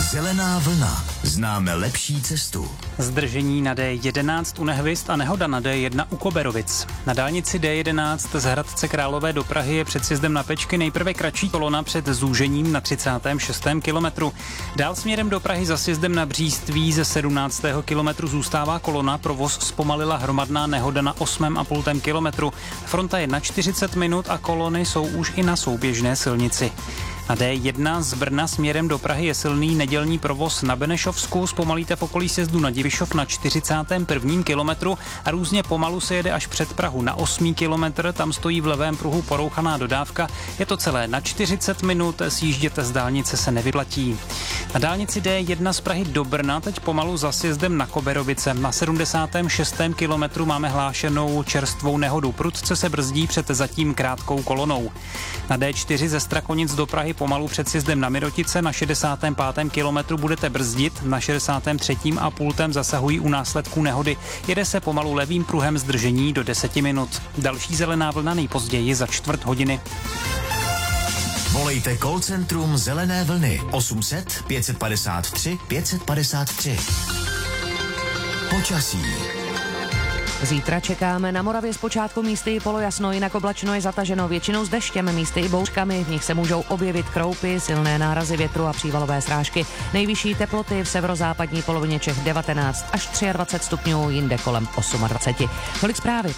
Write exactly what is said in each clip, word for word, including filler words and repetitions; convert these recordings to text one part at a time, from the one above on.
Zelená vlna. Známe lepší cestu. Zdržení na D jedenáct u Nehvězd a nehoda na D jedna u Koberovic. Na dálnici D jedenáct z Hradce Králové do Prahy je před sjezdem na Pečky nejprve kratší kolona před zúžením na třicátém šestém kilometru. Dál směrem do Prahy za sjezdem na Bříství ze sedmnáctého kilometru zůstává kolona, provoz zpomalila hromadná nehoda na osmém a půl kilometru. Fronta je na čtyřicet minut a kolony jsou už i na souběžné silnici. Na D jedna z Brna směrem do Prahy je silný nedělní provoz na Benešovsku, zpomalíte v okolí sjezdu na Divišov na čtyřicátém prvním kilometru a různě pomalu se jede až před Prahu na osmý kilometr, tam stojí v levém pruhu porouchaná dodávka, je to celé na čtyřicet minut, sjíždět z dálnice se nevyplatí. Na dálnici D jedna z Prahy do Brna teď pomalu za sjezdem na Koberovice. Na sedmdesátém šestém kilometru máme hlášenou čerstvou nehodu, prudce se brzdí před zatím krátkou kolonou. Na D čtyři ze Strakonic do Prahy pomalu před sjezdem na Mirotice, na šedesátém pátém kilometru budete brzdit, na šedesátém třetím a půltém zasahují u následků nehody. Jede se pomalu levým pruhem zdržení do deseti minut. Další zelená vlna nejpozději za čtvrt hodiny. Volejte call centrum Zelené vlny osm set pět padesát tři pět padesát tři. Počasí. Zítra čekáme na Moravě zpočátku místy i polojasno, jinak oblačno je zataženo většinou s deštěm, místy i bouřkami, v nich se můžou objevit kroupy, silné nárazy větru a přívalové srážky. Nejvyšší teploty v severozápadní polovině Čech devatenáct až dvacet tři stupňů, jinde kolem dvacet osm. Tolik zprávy.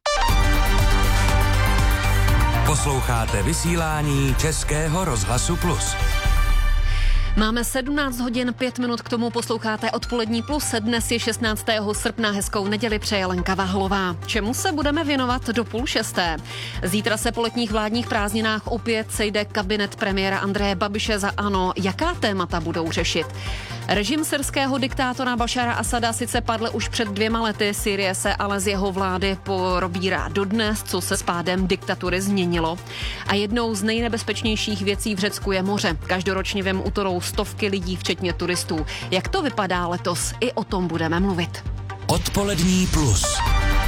Posloucháte vysílání Českého rozhlasu Plus. Máme sedmnáct hodin pět minut, k tomu posloucháte Odpolední plus. Dnes je šestnáctého srpna, hezkou neděli přeje Lenka Vahlová. Čemu se budeme věnovat do půl šesté? Zítra se po letních vládních prázdninách opět sejde kabinet premiéra Andreje Babiše za ANO. Jaká témata budou řešit? Režim syrského diktátora Bašara Asada sice padl už před dvěma lety, Sýrie se ale z jeho vlády probírá dodnes, co se s pádem diktatury změnilo. A jednou z nejnebezpečnějších věcí v Řecku je moře. Každoročně v něm utonou stovky lidí, včetně turistů. Jak to vypadá letos? I o tom budeme mluvit. Odpolední plus.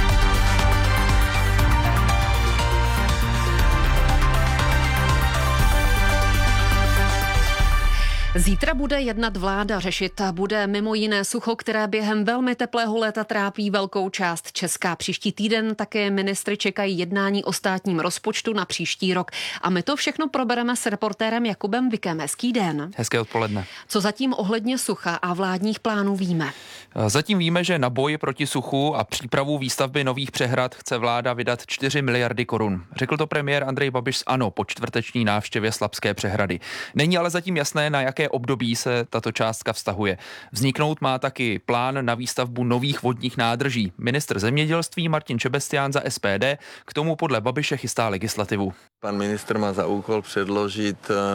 Zítra bude jednat vláda, řešit bude mimo jiné sucho, které během velmi teplého léta trápí velkou část Česka. Příští týden také ministry čekají jednání o státním rozpočtu na příští rok. A my to všechno probereme s reportérem Jakubem Vikem. Hezký den. Hezké odpoledne. Co zatím ohledně sucha a vládních plánů víme? Zatím víme, že na boj proti suchu a přípravu výstavby nových přehrad chce vláda vydat čtyři miliardy korun. Řekl to premiér Andrej Babiš z ANO po čtvrteční návštěvě Slapské přehrady. Není ale zatím jasné, na jaké období se tato částka vztahuje. Vzniknout má taky plán na výstavbu nových vodních nádrží. Ministr zemědělství Martin Šebestián za S P D k tomu podle Babiše chystá legislativu. Pan ministr má za úkol předložit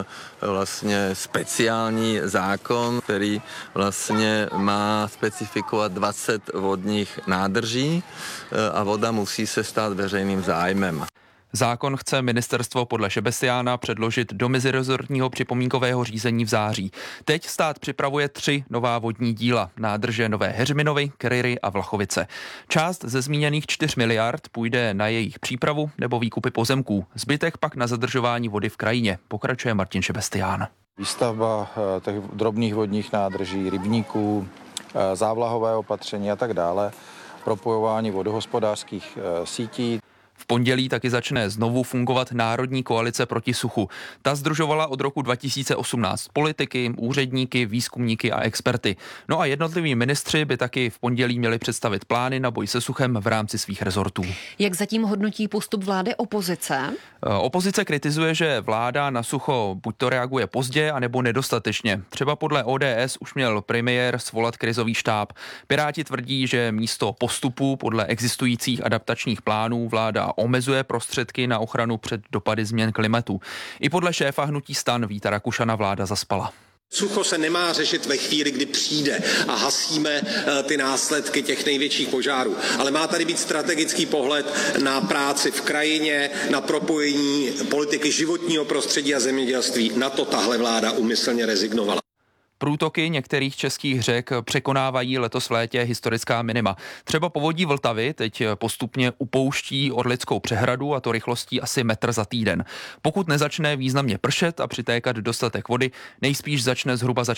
vlastně speciální zákon, který vlastně má specifikovat dvacet vodních nádrží a voda musí se stát veřejným zájmem. Zákon chce ministerstvo podle Šebestiána předložit do mezirezortního připomínkového řízení v září. Teď stát připravuje tři nová vodní díla, nádrže Nové Heřminovy, Kryry a Vlachovice. Část ze zmíněných čtyř miliard půjde na jejich přípravu nebo výkupy pozemků. Zbytek pak na zadržování vody v krajině, pokračuje Martin Šebestián. Výstavba těch drobných vodních nádrží, rybníků, závlahové opatření a tak dále, propojování vodohospodářských sítí. V pondělí taky začne znovu fungovat Národní koalice proti suchu. Ta sdružovala od roku dva tisíce osmnáct politiky, úředníky, výzkumníky a experty. No a jednotliví ministři by taky v pondělí měli představit plány na boj se suchem v rámci svých rezortů. Jak zatím hodnotí postup vlády opozice? Opozice kritizuje, že vláda na sucho buď to reaguje pozdě, anebo nedostatečně. Třeba podle O D S už měl premiér svolat krizový štáb. Piráti tvrdí, že místo postupu podle existujících adaptačních plánů vláda omezuje prostředky na ochranu před dopady změn klimatu. I podle šéfa hnutí STAN Víta Rakušana vláda zaspala. Sucho se nemá řešit ve chvíli, kdy přijde a hasíme ty následky těch největších požárů. Ale má tady být strategický pohled na práci v krajině, na propojení politiky životního prostředí a zemědělství. Na to tahle vláda úmyslně rezignovala. Průtoky některých českých řek překonávají letos v létě historická minima. Třeba povodí Vltavy teď postupně upouští Orlickou přehradu, a to rychlostí asi metr za týden. Pokud nezačne významně pršet a přitékat dostatek vody, nejspíš začne zhruba za